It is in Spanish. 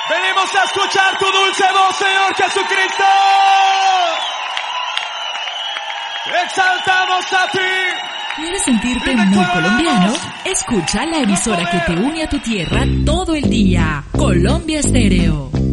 Venimos a escuchar tu dulce voz, Señor Jesucristo. Exaltamos a ti. ¿Quieres sentirte muy colombiano? Escucha la emisora que te une a tu tierra todo el día. Colombia Estéreo.